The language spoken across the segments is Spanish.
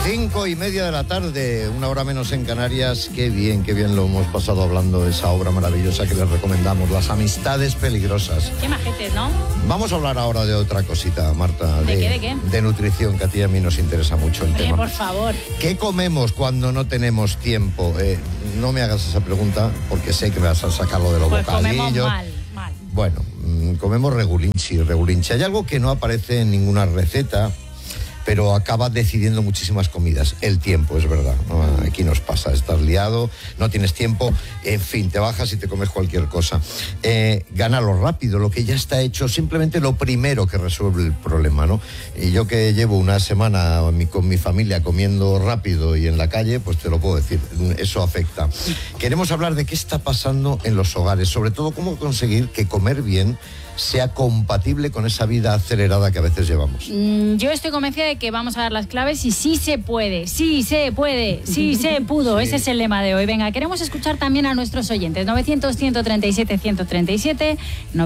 5:30 de la tarde, una hora menos en Canarias. Qué bien lo hemos pasado hablando de esa obra maravillosa que les recomendamos, Las amistades peligrosas. Qué majetes, ¿no? Vamos a hablar ahora de otra cosita, Marta. ¿De qué? De nutrición, que a ti y a mí nos interesa mucho el tema. Por favor. ¿Qué comemos cuando no tenemos tiempo? No me hagas esa pregunta porque sé que me vas a sacar lo de los pues bocadillos. Comemos mal. Bueno, comemos regulinchi. Hay algo que no aparece en ninguna receta, pero acaba decidiendo muchísimas comidas. El tiempo, es verdad, ¿no? Aquí nos pasa, estás liado, no tienes tiempo, en fin, te bajas y te comes cualquier cosa. Gánalo rápido, lo que ya está hecho, simplemente lo primero que resuelve el problema, ¿no? Y yo que llevo una semana con mi familia comiendo rápido y en la calle, pues te lo puedo decir, eso afecta. Queremos hablar de qué está pasando en los hogares, sobre todo cómo conseguir que comer bien sea compatible con esa vida acelerada que a veces llevamos. Yo estoy convencida de que vamos a dar las claves y sí se puede, sí se pudo. Sí. Ese es el lema de hoy. Venga, queremos escuchar también a nuestros oyentes. 900-137-137,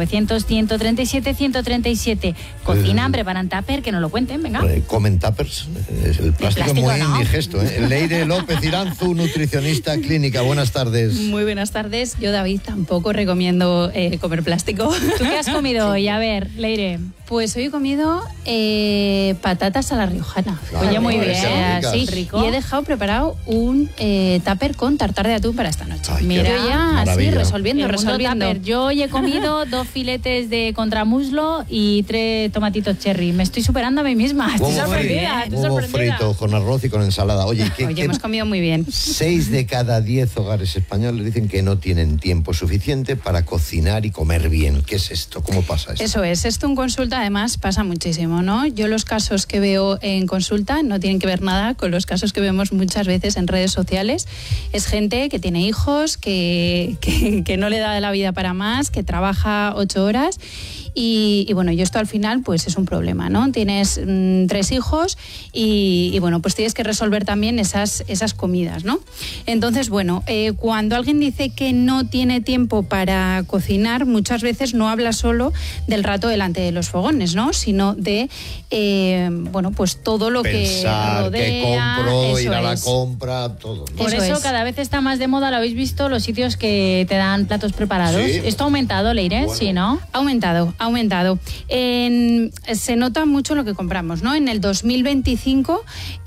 900-137-137. Cocinan, preparan tupper, que nos lo cuenten, venga. Comen tuppers, el plástico es muy ¿no? indigesto. Leire López Iranzu, nutricionista clínica. Buenas tardes. Muy buenas tardes. Yo, David, tampoco recomiendo comer plástico. ¿Tú qué has comido hoy? A ver, Leire. Pues hoy he comido patatas a la riojana. Claro, oye, muy bien, sí, rico. Y he dejado preparado un tupper con tartar de atún para esta noche. Ay, mira, qué ya maravilla. así resolviendo. Tupper. Yo hoy he comido 2 filetes de contramuslo y 3 tomatitos cherry. Me estoy superando a mí misma. Estoy sorprendida. Huevo frito con arroz y con ensalada. Oye, Hemos comido muy bien. 6 de cada 10 hogares españoles dicen que no tienen tiempo suficiente para cocinar y comer bien. ¿Qué es esto? ¿Cómo pasa esto? Eso es. Esto en consulta además pasa muchísimo, ¿no? Yo los casos que veo en consulta no tienen que ver nada con los casos que vemos muchas veces en redes sociales. Es gente que tiene hijos, que no le da la vida para más, que trabaja 8 horas y bueno, y esto al final pues es un problema, ¿no? Tienes 3 hijos y bueno, pues tienes que resolver también esas comidas, ¿no? Entonces, bueno, cuando alguien dice que no tiene tiempo para cocinar, muchas veces no habla solo del rato delante de los fogones, ¿no? Sino de, bueno, pues todo lo pensar, que rodea. que compro, ir a la es. compra, todo, ¿no? Por eso cada vez está más de moda, ¿lo habéis visto? Los sitios que te dan platos preparados. Sí. ¿Esto ha aumentado, Leire? Bueno. Sí, ¿no? Ha aumentado. Se nota mucho lo que compramos, ¿no? En el 2025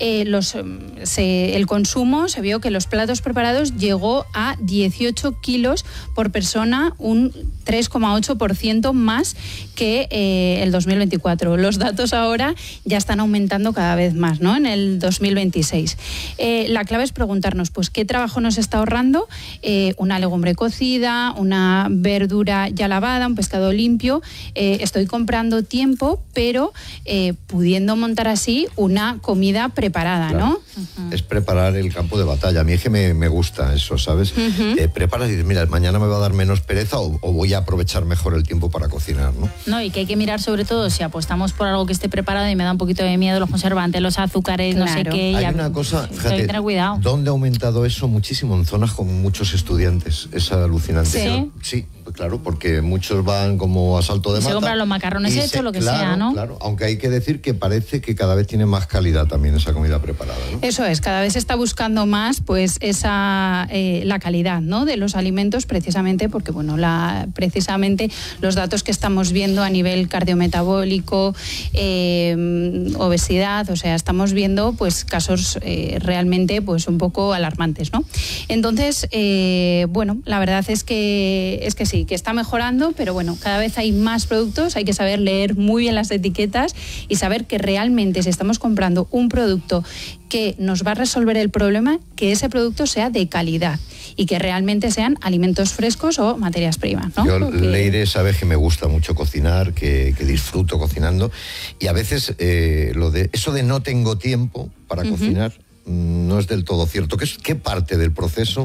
el consumo, se vio que los platos preparados llegó a 18 kilos por persona, un 3,8% más que el 2024. Los datos ahora ya están aumentando cada vez más, ¿no? En el 2026. La clave es preguntarnos, pues, ¿qué trabajo nos está ahorrando? Una legumbre cocida, una verdura ya lavada, un pescado limpio. Estoy comprando tiempo, pero pudiendo montar así una comida preparada, Claro. ¿no? Es preparar el campo de batalla. A mí es que me gusta eso, ¿sabes? Preparas y dices, mira, mañana me va a dar menos pereza o voy a aprovechar mejor el tiempo para cocinar, ¿no? No, y que hay que mirar sobre todo si apostamos por algo que esté preparado, y me da un poquito de miedo los conservantes, los azúcares, no sé Claro. qué. Hay una cosa, hay que fíjate, tener cuidado. ¿dónde ha aumentado eso? Muchísimo, en zonas con muchos estudiantes. Es alucinante. ¿Sí? Sí, claro, porque muchos van como a salto de Se mata. compran los macarrones hechos, lo que claro, sea, ¿no? Claro, aunque hay que decir que parece que cada vez tiene más calidad también esa comida preparada, ¿no? Eso es, cada vez se está buscando más pues la calidad, ¿no? De los alimentos, precisamente porque bueno, precisamente los datos que estamos viendo a nivel cardiometabólico, obesidad, o sea, estamos viendo pues casos realmente pues un poco alarmantes, ¿no? Entonces, bueno, la verdad es que sí, que está mejorando, pero bueno, cada vez hay más productos, hay que saber leer muy bien las etiquetas y saber que realmente si estamos comprando un producto que nos va a resolver el problema, que ese producto sea de calidad y que realmente sean alimentos frescos o materias primas, ¿no? Yo, Leire, sabes que me gusta mucho cocinar, que disfruto cocinando y a veces eso de no tengo tiempo para cocinar no es del todo cierto. ¿Qué parte del proceso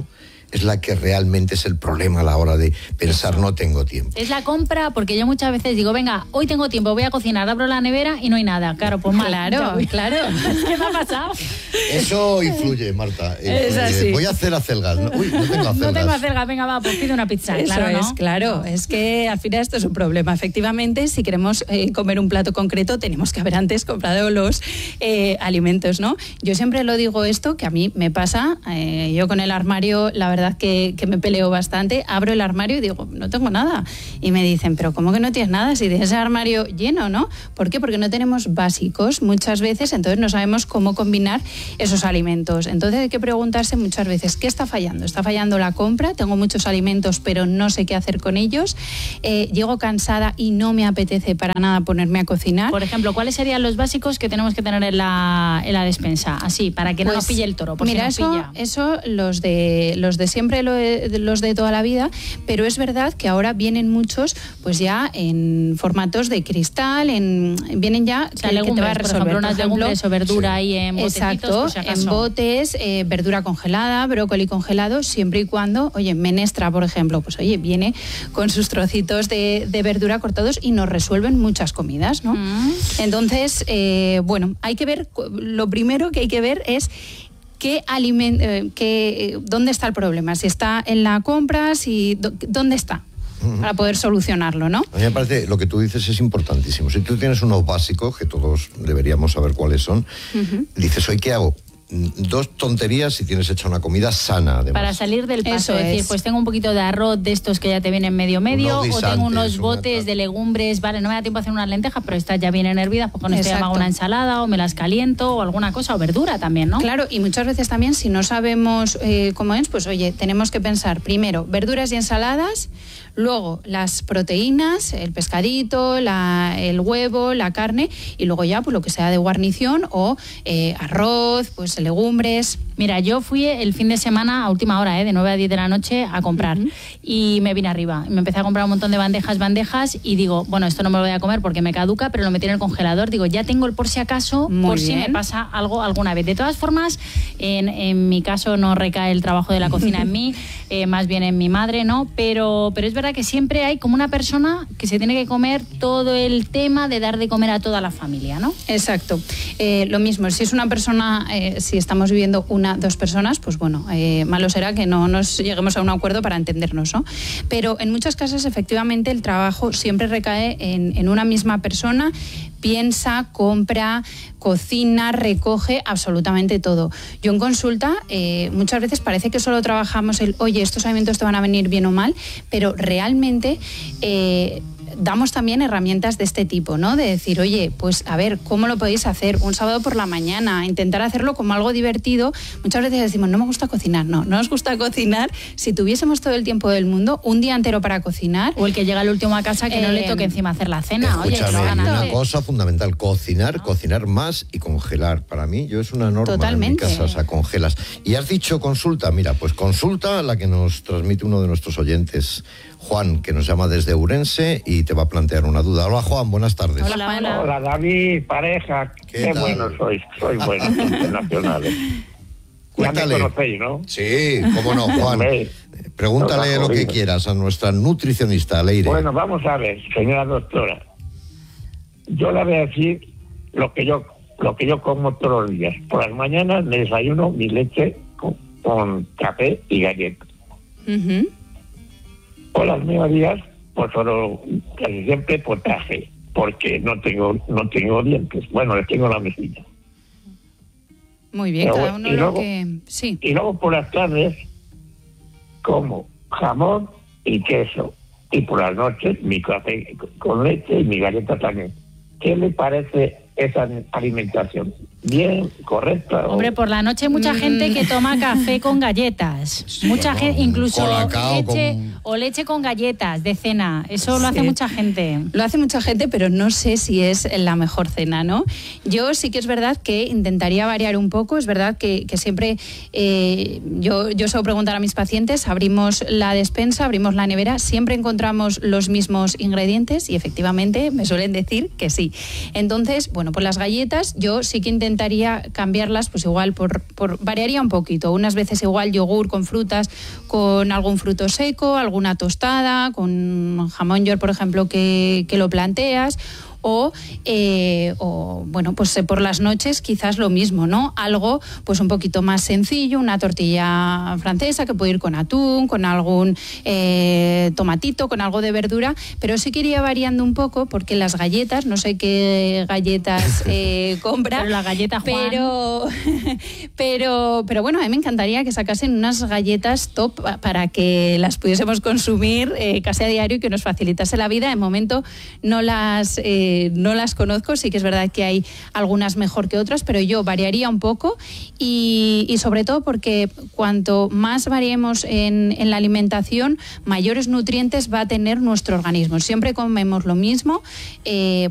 es la que realmente es el problema a la hora de pensar no tengo tiempo. Es la compra, porque yo muchas veces digo, venga, hoy tengo tiempo, voy a cocinar, abro la nevera y no hay nada. Claro, pues mal. Claro. ¿Qué me ha pasado? Eso influye, Marta. Es así. Voy a hacer acelgas. Uy, no tengo acelgas. No tengo acelgas, venga, va, pues pide una pizza. Eso Claro, es, ¿no? claro. Es que al final esto es un problema. Efectivamente, si queremos comer un plato concreto, tenemos que haber antes comprado los alimentos, ¿no? Yo siempre lo digo esto, que a mí me pasa. Yo con el armario, la verdad que me peleo bastante. Abro el armario y digo, no tengo nada. Y me dicen, pero ¿cómo que no tienes nada si tienes el armario lleno, no? ¿Por qué? Porque no tenemos básicos muchas veces, entonces no sabemos cómo combinar esos alimentos. Entonces hay que preguntarse muchas veces, ¿qué está fallando? ¿Está fallando la compra? Tengo muchos alimentos, pero no sé qué hacer con ellos. Llego cansada y no me apetece para nada ponerme a cocinar. Por ejemplo, ¿cuáles serían los básicos que tenemos que tener en la despensa? Así, para que no nos pille el toro. Por Mira, si nos pilla. eso los de siempre, los de toda la vida, pero es verdad que ahora vienen muchos pues ya en formatos de cristal, vienen ya O sea, que te legumbres, va a por resolver. ejemplo, unas Por ejemplo, legumbres o verdura ahí en botecitos, exacto, por si acaso. en botes, verdura congelada, brócoli congelado, siempre y cuando, oye, menestra, por ejemplo, pues oye, viene con sus trocitos de verdura cortados y nos resuelven muchas comidas, ¿no? Entonces, bueno, hay que ver, lo primero que hay que ver es dónde está el problema, si está en la compra, dónde está, para poder solucionarlo, ¿no? A mí me parece, lo que tú dices es importantísimo. Si tú tienes unos básicos, que todos deberíamos saber cuáles son, dices, ¿hoy qué hago? 2 tonterías si tienes hecha una comida sana, además. Para salir del paso, Eso es decir, es. pues tengo un poquito de arroz de estos que ya te vienen medio, Unos o guisantes, tengo unos una botes tal. de legumbres, vale, no me da tiempo a hacer unas lentejas, pero estas ya vienen hervidas, pues con esto ya me hago Exacto. una ensalada o me las caliento o alguna cosa, o verdura también, ¿no? Claro, y muchas veces también si no sabemos cómo es, pues oye, tenemos que pensar primero verduras y ensaladas, luego las proteínas, el pescadito, el huevo, la carne, y luego ya pues lo que sea de guarnición o arroz, pues legumbres. Mira, yo fui el fin de semana a última hora, de 9 a 10 de la noche a comprar y me vine arriba. Me empecé a comprar un montón de bandejas y digo, bueno, esto no me lo voy a comer porque me caduca, pero lo metí en el congelador. Digo, ya tengo el por si acaso, Muy por si bien. me pasa algo alguna vez. De todas formas, en mi caso no recae el trabajo de la cocina en mí, más bien en mi madre, ¿no? Pero es verdad que siempre hay como una persona que se tiene que comer todo el tema de dar de comer a toda la familia, ¿no? Exacto. Lo mismo, si es una persona, si estamos viviendo 2 personas, pues bueno, malo será que no nos lleguemos a un acuerdo para entendernos, ¿no? Pero en muchos casos, efectivamente, el trabajo siempre recae en una misma persona. Piensa, compra, cocina, recoge absolutamente todo. Yo en consulta muchas veces parece que solo trabajamos oye, estos alimentos te van a venir bien o mal, pero realmente damos también herramientas de este tipo, ¿no? De decir, oye, pues a ver, ¿cómo lo podéis hacer? Un sábado por la mañana, intentar hacerlo como algo divertido. Muchas veces decimos, no me gusta cocinar. No nos gusta cocinar. Si tuviésemos todo el tiempo del mundo, un día entero para cocinar. O el que llega al último a casa que no le toque encima hacer la cena. Oye, Escúchame, no y gana una nada. cosa fundamental, cocinar más y congelar. Para mí, es una norma Totalmente. en mi casa, o sea, congelas. Y has dicho consulta, mira, pues consulta la que nos transmite uno de nuestros oyentes, Juan, que nos llama desde Ourense y te va a plantear una duda. Hola, Juan, buenas tardes. Hola, hola. Hola David, pareja, ¿Qué qué tal? bueno sois buenos internacionales. Ya Cuéntale. me conocéis, ¿no? Sí, cómo no, Juan. Hombre, Pregúntale nos ha lo que jodido. quieras a nuestra nutricionista, Leire. Bueno, vamos a ver, señora doctora. Yo le voy a decir lo que yo como todos los días. Por las mañanas me desayuno mi leche con café y galletas. Ujú. Por las mediodías, pues solo casi siempre potaje, porque no tengo dientes. Bueno, les tengo la mejilla. Muy bien, Pero cada bueno, uno y lo luego- que... Sí. Y luego por las tardes como jamón y queso. Y por las noches mi café con leche y mi galleta también. ¿Qué le parece esa alimentación? ¿Bien? ¿Correcta? Hombre, por la noche hay mucha gente que toma café con galletas. Mucha bueno, gente, incluso colacao leche con galletas de cena. Eso lo hace Sí. mucha gente. Lo hace mucha gente, pero no sé si es la mejor cena, ¿no? Yo sí que es verdad que intentaría variar un poco. Es verdad que siempre yo suelo preguntar a mis pacientes, abrimos la despensa, abrimos la nevera, siempre encontramos los mismos ingredientes y efectivamente me suelen decir que sí. Entonces, bueno, pues las galletas yo sí que intentaría intentaría cambiarlas, pues igual variaría un poquito. Unas veces igual yogur con frutas, con algún fruto seco, alguna tostada, con jamón york, por ejemplo, que lo planteas. O bueno, pues por las noches quizás lo mismo, ¿no? Algo pues un poquito más sencillo, una tortilla francesa que puede ir con atún, con algún tomatito, con algo de verdura, pero sí que iría variando un poco porque las galletas, no sé qué galletas compra, pero la galleta Juan. pero bueno, a mí me encantaría que sacasen unas galletas top para que las pudiésemos consumir casi a diario y que nos facilitase la vida. De momento no las conozco, sí que es verdad que hay algunas mejor que otras, pero yo variaría un poco y sobre todo porque cuanto más variemos en la alimentación, mayores nutrientes va a tener nuestro organismo. Siempre comemos lo mismo,